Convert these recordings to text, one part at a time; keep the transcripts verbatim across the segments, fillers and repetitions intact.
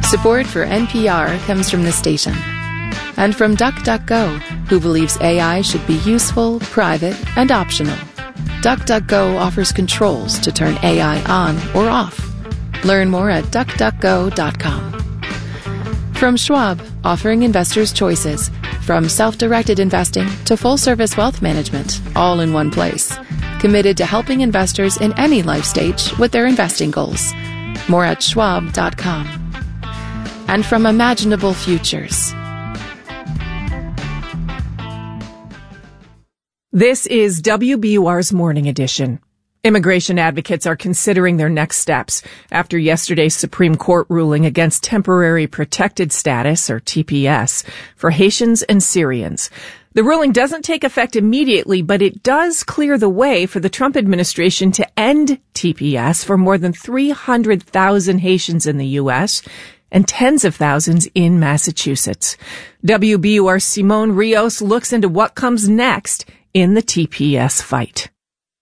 Support for N P R comes from the station. And from DuckDuckGo, who believes A I should be useful, private, and optional. DuckDuckGo offers controls to turn A I on or off. Learn more at duck duck go dot com. From Schwab, offering investors choices, from self-directed investing to full-service wealth management, all in one place. Committed to helping investors in any life stage with their investing goals. More at schwab dot com. And from Imaginable Futures. This is W B U R's Morning Edition. Immigration advocates are considering their next steps after yesterday's Supreme Court ruling against temporary protected status, or T P S, for Haitians and Syrians. The ruling doesn't take effect immediately, but it does clear the way for the Trump administration to end T P S for more than three hundred thousand Haitians in the U S and tens of thousands in Massachusetts. W B U R's Simone Rios looks into what comes next in the T P S fight.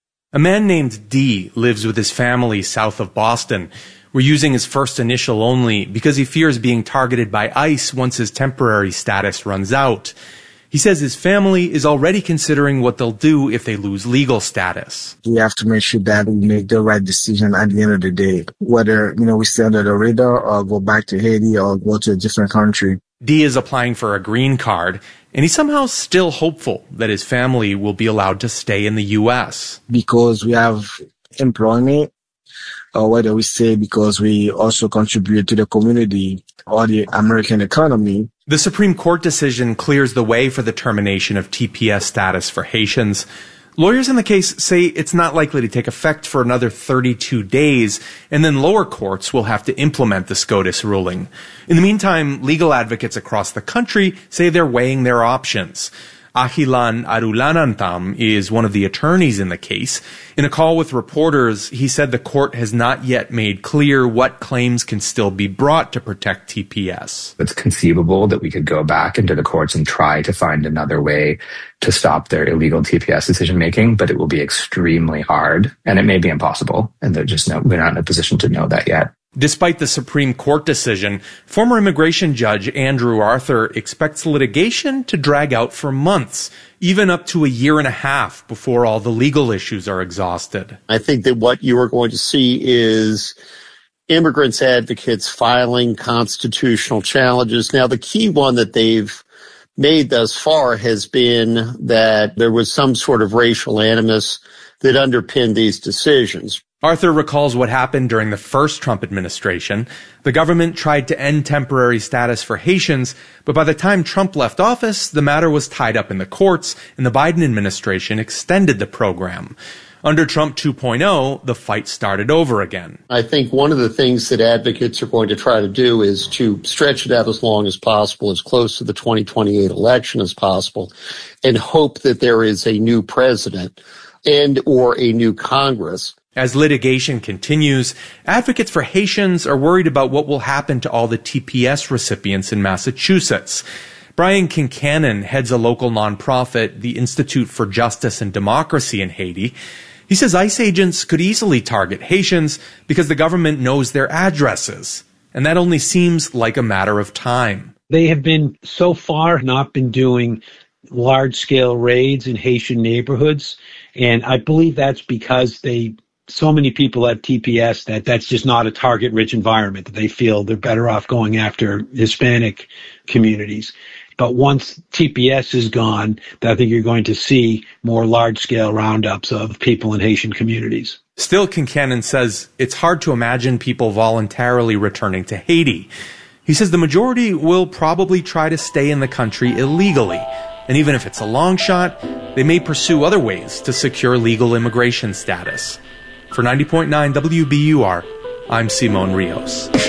A man named D lives with his family south of Boston. We're using his first initial only because he fears being targeted by ICE once his temporary status runs out. He says his family is already considering what they'll do if they lose legal status. We have to make sure that we make the right decision at the end of the day, whether, you know, we stay under the radar or go back to Haiti or go to a different country. D is applying for a green card, and he's somehow still hopeful that his family will be allowed to stay in the U S. Because we have employment, or whether we say because we also contribute to the community or the American economy. The Supreme Court decision clears the way for the termination of T P S status for Haitians. Lawyers in the case say it's not likely to take effect for another thirty-two days, and then lower courts will have to implement the SCOTUS ruling. In the meantime, legal advocates across the country say they're weighing their options. Ahilan Arulanantham is one of the attorneys in the case. In a call with reporters, he said the court has not yet made clear what claims can still be brought to protect T P S. It's conceivable that we could go back into the courts and try to find another way to stop their illegal T P S decision-making, but it will be extremely hard, and it may be impossible, and they're just no, we're not in a position to know that yet. Despite the Supreme Court decision, former immigration judge Andrew Arthur expects litigation to drag out for months, even up to a year and a half before all the legal issues are exhausted. I think that what you are going to see is immigrants advocates filing constitutional challenges. Now, the key one that they've made thus far has been that there was some sort of racial animus that underpinned these decisions. Arthur recalls what happened during the first Trump administration. The government tried to end temporary status for Haitians, but by the time Trump left office, the matter was tied up in the courts, and the Biden administration extended the program. Under Trump two point oh, the fight started over again. I think one of the things that advocates are going to try to do is to stretch it out as long as possible, as close to the twenty twenty-eight election as possible, and hope that there is a new president and or a new Congress. As litigation continues, advocates for Haitians are worried about what will happen to all the T P S recipients in Massachusetts. Brian Kincannon heads a local nonprofit, the Institute for Justice and Democracy in Haiti. He says ICE agents could easily target Haitians because the government knows their addresses, and that only seems like a matter of time. They have been, so far, not been doing large-scale raids in Haitian neighborhoods, and I believe that's because they so many people have T P S that that's just not a target-rich environment, that they feel they're better off going after Hispanic communities. But once T P S is gone, I think you're going to see more large-scale roundups of people in Haitian communities. Still, Kincannon says it's hard to imagine people voluntarily returning to Haiti. He says the majority will probably try to stay in the country illegally. And even if it's a long shot, they may pursue other ways to secure legal immigration status. For ninety point nine W B U R, I'm Simone Rios.